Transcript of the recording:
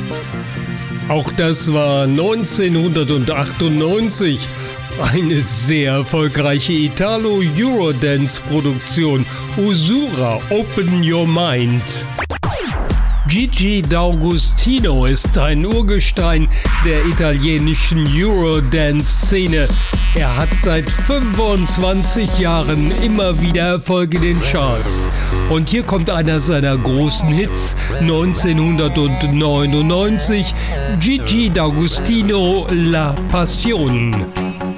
Auch das war 1998. Eine sehr erfolgreiche Italo-Eurodance-Produktion. Usura, Open Your Mind. Gigi D'Agostino ist ein Urgestein der italienischen Eurodance-Szene. Er hat seit 25 Jahren immer wieder Erfolg in den Charts. Und hier kommt einer seiner großen Hits, 1999, Gigi D'Agostino, La Passion.